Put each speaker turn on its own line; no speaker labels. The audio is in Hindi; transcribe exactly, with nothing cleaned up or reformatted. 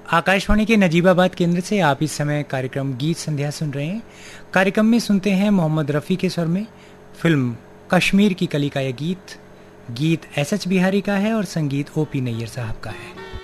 आकाशवाणी के नजीबाबाद केंद्र से आप इस समय कार्यक्रम गीत संध्या सुन रहे हैं। कार्यक्रम में सुनते हैं मोहम्मद रफ़ी के स्वर में फिल्म कश्मीर की कली का यह गीत। गीत एस एच बिहारी का है और संगीत ओ पी नैयर साहब का है।